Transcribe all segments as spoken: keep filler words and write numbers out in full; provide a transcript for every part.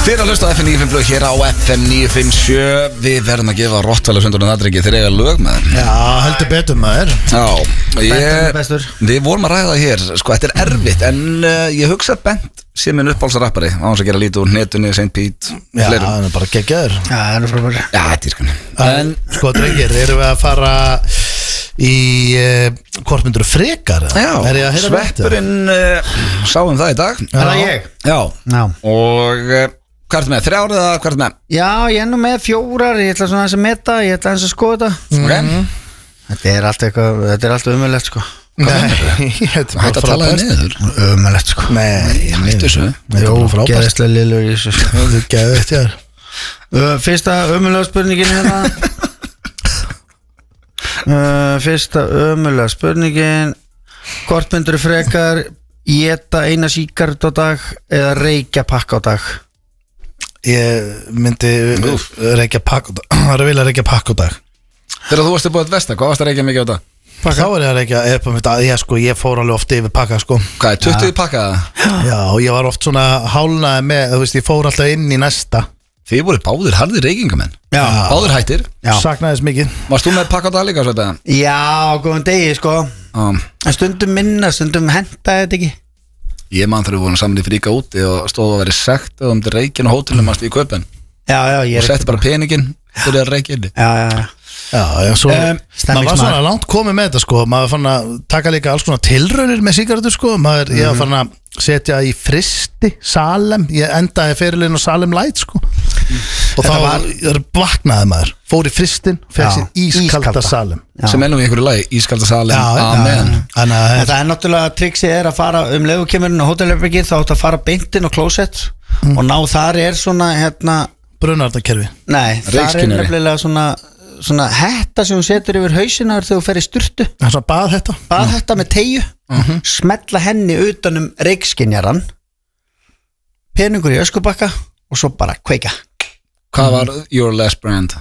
Þið er að hlusta á F M níu fimm blöð hér á F M níu fimm sjö. Við verðum að gefa Rottweiler-hundunum aðdrengi þeir eiga lög með þeim. Já, heldur betur maður. Já, ég, bestur. við vorum að ræða hér. Sko, þetta er erfitt. En uh, ég hugsa að Bent sé minn uppáhaldsrappari á hans að gera lítið úr netunni, Saint Pete. Já, hann er bara geggjaður. Já, það er frábær. Já, þetta er skan. En, sko, drengir, erum við að fara í uh, hvort myndur frekar? Já, Er ég að heyra sveppurinn uh, sáum það í dag. Er það ég? Já, Já. og uh, hvað ertu með? Þrjár eða hvað ertu með? Já, ég er nú með fjórar, ég ætla svona aðeins að meta, ég ætla aðeins að skoða þetta. Ok. Þetta er allt eitthvað, þetta er allt umöðlegt sko. Nei, þetta Hætt að tala þér niður. Umöðlegt sko. Nei, Hættu þessu. Jó, frábært. geðslega lillur í þessu. Þú er geðveikt, já. Uh, Fyrsta umöðlega spurningin hérna. uh, Fyrsta umöðlega spurningin. Hvort myndur frekar éta eina sígaret á dag eða reykja pakka á dag? Ég myndi Úff. reykja pakk Það er vilja reykja pakk á dag. Þegar þú varst að búið að vesta, hvað varst að reykja mikið á þetta? Þá er ég að reykja ég, ég, sko, ég fór alveg oft yfir pakka sko. Hvað er, tuttugu pakkaða? Já, og ég var oft svona hálnaði með, þú veist, ég fór alltaf inn í næsta. Þið voru báðir harðir reykingamenn. Já. Báðir hættir. Já. Saknaðis mikið. Varst þú með pakka á dag líka svo þetta? Já, góðan degi sko. Um, En stundum minna, stundum henta þetta ekki. ég man þegar við vorum saman í fríka úti og stóð að vera sekt um til reykinn og hótelum mannst í köpen. Já, já, ég Og setti bara peninginn til að reykja inni. Já, já, já. Já, já, svo Um, maður var stemningsmaður. svona langt komið með þetta sko. Maður fann að taka líka alls konar tilraunir með sígarettur sko. Maður, ég var fann að setja í fristi Salem, ég endaði fyrirlegin á Salem Light sko. Og þá var- var... vaknaði maður, fór í fristin, fekk Já, sér ískalda ískalda. Salem. Já. Sem ennum í einhverju lagi, ískalda salin. Já, já, Amen. Þannig að En það er náttúrulega trixið er að fara um leiðu kemurinn á hótelherbergið, þá átt að fara beintinn á klósett og ná þar er svona hérna, brunarðarkerfi. nei, þar er Reykskynjari. nefnilega svona svona hetta sem hún setur yfir hausina þegar þú fer í sturtu, Það er svona bað þetta. baðhetta með teygju, smetla henni utanum reikskinjaran, peningur í öskubakka og svo bara kveika. Hvað var your last brand?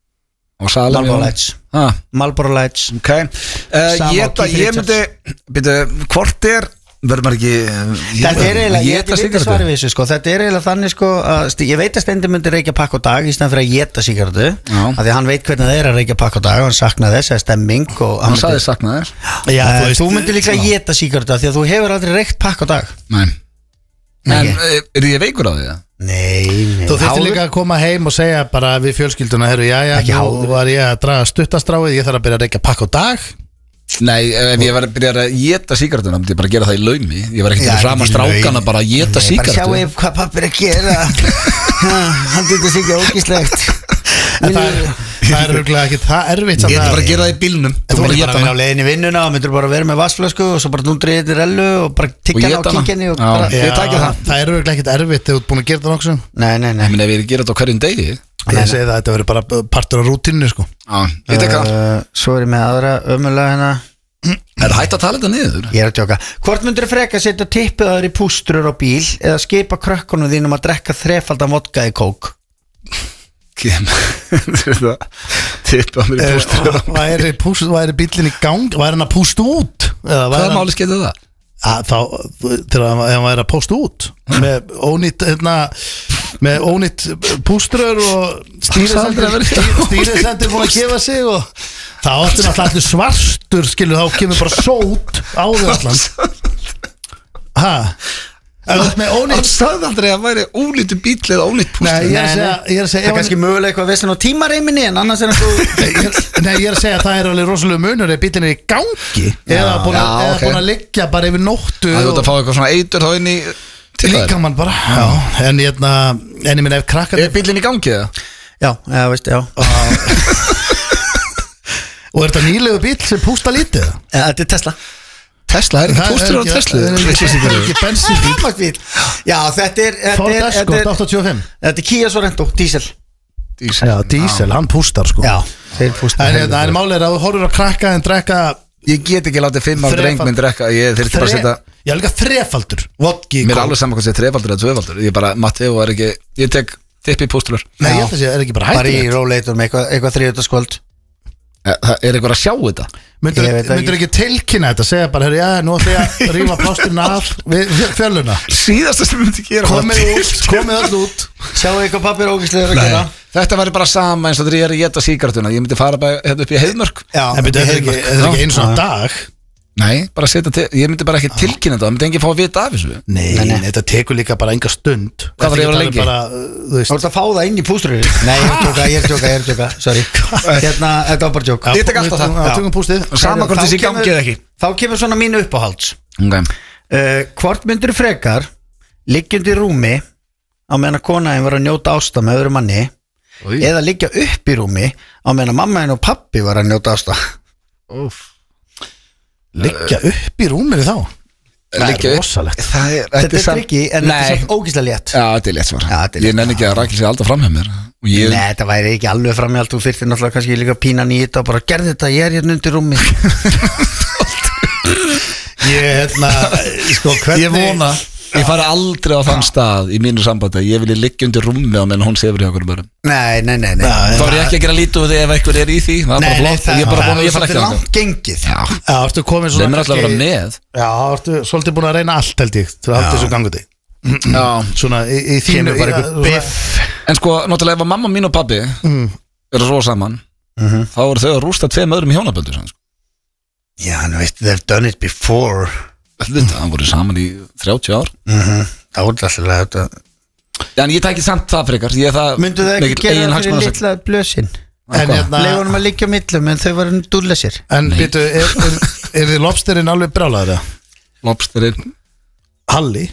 Og salin. Marlboro Lights. Ah, Marlboro Lights. ok. Uh, Sama ég, á Keith ég myndi, byrju, hvort er, verður maður ekki... Þetta er eiginlega, ég Éta veit sígarettu? svari við þessu sko. Þetta er eiginlega þannig sko að sti- ég veit að Steindi myndi reykja pakk á dag í stæðan fyrir að éta sígarettu, Já. af því að hann veit hvernig það er að reykja pakk á dag og hann saknaði þess að stemming og Hann hann sagði myndi, sakna þér. Já, uh, þú veist- þú myndi líka að éta sígarettu af því að þú hefur aldrei reykt pakk á dag. Nei. Nei, En ekki. eh, er ég veikur á því það? Nei, nei. Þú þurfti Háður? líka að koma heim og segja bara við fjölskylduna, herru, já, já, Ekki nú háður. var ég að draga stuttastráið, ég þarf að byrja að reykja pakk á dag. Nei, ef ég var að byrja að geta sígarettuna myndi ég bara gera það í laumi. Ég var ekkert Já, fyrir fram að ekki í strákana laumi. bara að geta Nei, bara sígarettu. sjáu ég hvað pappi er að gera. Ha, hann þetta sig ekki ógíslegt. En það er, það er örgulega ekki það erfitt Ég samt ætla að- bara að gera það í bílnum. Þú Þú bara myndir að bara geta vera á hana. leiðin í vinnuna og myndir bara vera með vassflösku og svo bara núndrið þetta rellu og bara tyggja hana éta og hana. kíkja henni og Já. bara Ég Já, taki það. það er örgulega ekkit erfitt þegar þú ert búin að gera það nokkuð. Nei, nei, nei. Ég meina ef ég gera þetta á hverjum degi. Ég segi það, þetta verður bara partur af rútinu sko. Já, ég tek það. Uh, Svo er ég með aðra ömulega hérna. Er það hægt að tala þetta niður? Ég er að tjóka. Hvort myndir freka að setja tippið aður í pústrur á bíl eða skipa krökkunum þínum að drekka þrefaldan vodka í kók? Kem. Tippa mér í Eh, pústur. Væri púst- væri bíllinn í gang, væri hann að pústa út? Eða væri Hvaða hann- máli skeitir það? að þá, þegar hann ef hann væri að pósta út með ónýtt hérna, með ónýtt púströr og aldrei að vera í- stýrisendur búin að gefa sig og þá áttu náttúrulega allir svartur skilu, þá kemur bara sót á þau allan hæ ef þú ert með Hann ónýtt sagði aldrei að það væri ónýttu bíl eða ónýtt pústur. nei, ég er að Nei, segja, ég er að segja Það er ef kannski hann- mögulega eitthvað vestin á tímareiminni en annars er hann svo Ég er- Nei, ég er að segja að það er alveg rosalega munur ef bíllinn er í gangi eða búin að, já, eða ok. búin að liggja bara yfir nóttu Það er út að fá eitthvað svona eitur þá inn í til það. líka mann bara já. En, hérna, en ég minna ef krakkar Er bílinn í gangi eða? Já, já, veist, já og er þetta nýlegu bíll sem pústa lítið Ja, Þetta er Tesla Tesla, er ekki pústur á Tesla? Það er ekki bensínbíl Rafmagnsbíl. Já, þetta er Þetta Ford er, Escort þetta er, áttatíu og fimm þetta er Kia Sorento, dísel Já, dísel, hann pústar sko Já, þeir fústa En það er málið að þú horfur að krakka en drekka Ég get ekki látið fimm ára dreng minn drekka. Ég þurfti bara að setja. Ég er líka þrefaldur vodki Mér er alveg saman hvað sé þrefaldur eða tvöfaldur. Ég bara, Matteo er ekki. Ég tek tippi pústular. Nei, ég held að sé, er ekki bara Bara í hættulegt róleitur með eitthvað, eitthvað þriðutaskvöld Það er eitthvað að sjá þetta. Myndur Ég veit það myndir ekki tilkynna þetta segja bara, herri, já, nú ætlum ég að rífa plásturinn af við fjöluna Síðasta sem ég myndi gera Komið út, komið öll út Sjáu eitthvað pappi er ógæslega að gera. Þetta væri bara sama eins og þegar ég er að geta sígarettuna. Ég myndi fara bara hérna upp í Heiðmörk. Já, En byrju, þetta er ekki, þetta er ekki einu svona dag. Nei, bara setja til, ég myndi bara ekki tilkynna þetta. Það myndi enginn fá að vita af þessu. Nei, nei, þetta tekur líka bara enga stund. Hvað var ég að vera lengi? Bara, uh, þú veist Þú ert að fá það inn í púströður. Nei, ég er að tjóka, ég er að tjóka, ég er að tjóka. Sorry. Hérna, þetta var bara tjók. Ég tek alltaf það. Já, tökum pústið. Sama hvort þessi gangi eða ekki. Þá kemur svona mínu uppáhalds. Okay. uh, Hvort myndir frekar liggjandi í rúmi á meðan að konaðin var að njóta ásta með öðru manni Oj. eða liggja upp í rúmi á meðan að mammaðin og pappi var að njóta ásta. Úf. Liggja upp í rúminu þá. Það Liggja er upp. rosalegt. Það er, Þetta er samt- trikki en þetta er Nei. svo ógæslega létt. Já, þetta er létt svar. Já, þetta er létt. Ég nenni ekki að rækja sig alltaf fram hjá mér. Og ég, Nei, þetta væri ekki alveg framhjald. Þú þyrftir náttúrulega kannski líka pínan í þetta og bara gerði þetta, ég er hérna undir rúmi. Ég, hérna, sko, hvernig ég vona Ég fari aldrei á þann stað í mínu sambandi að ég vilji liggja undir rúmi á meðan hún sefur hjá okkur börnum. Nei, nei, nei, nei. Nei. Þá er ég ekki að gera lítið úr því ef einhver er í því. Það er bara flott. Ég er bara búin að ég fara ekki það er að langt gengið. Já, Já, ertu komin það svona er mér alltaf að vera með. Já, ertu svolítið búin að reyna allt held ég. Þú haldið þessu ganguði. Já. Svona í, í þínu Kemur bara í- einhver svona- biff. En sko, náttúrulega ef að mamma mín og pabbi Mm. eru svo saman, þá eru þau að rústa tveim öðrum í hjónaböldu. Sko. Já, hann veist, they've done it before. Þetta, það voru saman í þrjátíu ár. Mhm. Það er alltaf þetta. Já, en ég tæki samt það frekar. Ég er það Myndu það ekki mikill gera það fyrir eiginhagsmunasegn. litla blösin? En hérna Leifum að liggja á millum en þau varum dúlla sér. En býtu, er, er, er þið lobsterinn alveg brjálaður það? Lobsterinn. Halli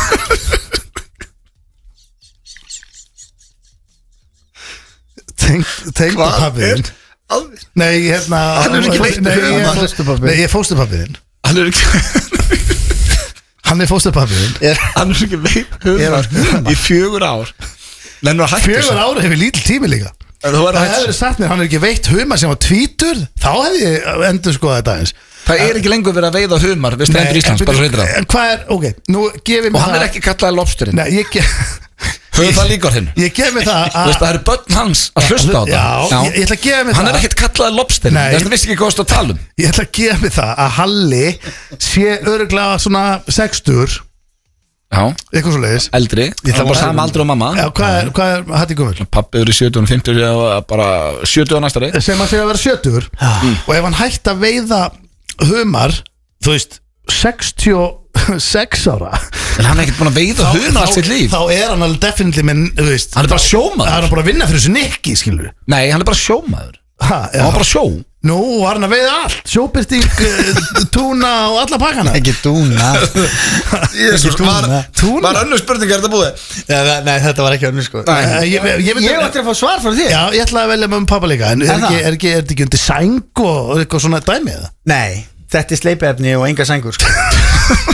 Tengdapappiðinn Nei, hérna Hann er ekki veitt Nei, hugum, ég- hann. Fósturpabbi. Nei, ég er fósturpappiðinn Hann er ekki Hann er fósturpappiðinn Hann er ekki veit humar í fjögur ár. Nennur að hætta Fjögur ára hefur lítill tími líka En þú er að Það hætta hefur þessu. sagt mér, hann er ekki veitt humar sem var tvítur Þá hefði ég endur skoðað þetta eins Það er ekki lengur verið að veiða humar við strendur Íslands, bara svo heitir það. En hvað er, ok, nú gefið Og mér hann er ekki kallaði lobsterinn. Nei, ég gef Höfum það líka á hinn. Ég gef mér það Þú veist, það eru börn hans að hlusta á það. Já, ég, ég ætla að gefa mér Hann það er ekkert kallaði lobsterinn. Nei. Þess að vissi ekki hvað þú að tala um. Ég ætla að gefa mér það að Halli sé öruglega svona sextur Já, eitthvað svo leiðis eldri. Ég ætla Það var bara- sama aldrei og mamma. Já, hvað er, hvað er hætti gummul? Pappi eru í sjötíu og fimmtíu og bara sjötíu á næsta reyð. Sem að segja að vera sjötur og ef hann hætti að veiða humar þú veist, sextíu og sex ára En hann er ekkert búin að veiða humar allt sitt líf. þá er hann alveg definitely menn, þú veist Hann er bara sjómaður. hann er bara að vinna fyrir þessu nikki, skilur Nei, hann er bara sjómaður. ha, já. Hann var bara sjó. Nú var hann að veiða allt sjóbyrting, uh, túna og alla pakkana Ekki dúna. Jésus, var- túna. var önnur spurning er þetta búið? Nei, þetta var ekki önnur sko. Nei. Eh, ég, ég, ég, Ég ætti að fá svar frá þér. Já, ég ætla að velja með um pappa líka En er Er ekki, það? er ekki, er ekki undir sæng og eitthvað svona dæmi eða? Nei, þetta er sleipiefni og enga sængur sko.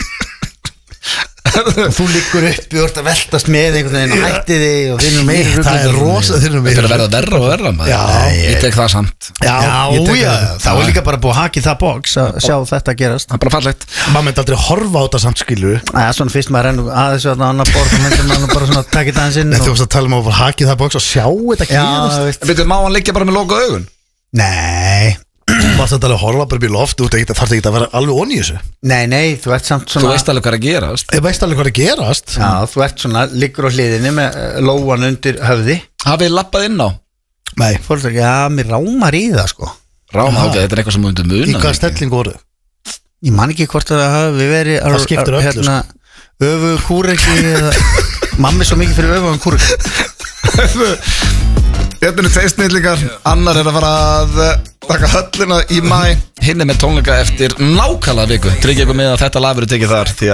Og þú liggur upp og ert að veltast með einhvern veginn og hætti þig og finnur meiri Shit, það er rosa þeir eru Þetta er að verða verra og verra maður. Já, Ég tek það samt. Já, ég Já, tek já, það. þá er líka bara búið að haki það box að sjá þetta gerast. Það er bara fallegt. Maður myndi aldrei horfa á þetta samt skilur Það er svona fyrst maður rennur aðeins og annar borð og myndir maður bara svona takkið aðeins inn Nei, þú og... varst að tala um að hakið það bóks og sjá þetta Já, gerast veist. Veitu, má hann liggja bara með loka augun? Nei, Varst að tala um að horfa bara upp í loft Þú þarf ekki að vera alveg onni í þessu nei, nei, þú ert samt Þú svona... veist alveg hvað er að gerast. Ég veist alveg hvað er að gerast Já, þú ert svona, liggur á hliðinni með eh, lóan undir höfði. Hafið þið lappað inn á? Nei, Fólk ekki, já, mér rámar í það sko. Ráma, ok, þetta er eitthvað sem myndir muna. í hvaða stelling voru Ég man ekki hvort að það hafi verið Það skiptir öllu, hérna, öfu kúreki eða mammi svo mikið fyrir öfu kúreki. Þetta eru tveir snillingar. Annar er að fara að eh, taka höllina í mæ. Hinn er með tónleika eftir nákvæmlega viku. Tryggja ykkur með að þetta lag verður tekið þar því